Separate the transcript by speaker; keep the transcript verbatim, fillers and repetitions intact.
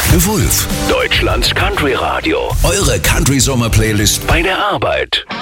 Speaker 1: Gewulf, Deutschlands Country Radio. Eure Country-Sommer-Playlist bei der Arbeit.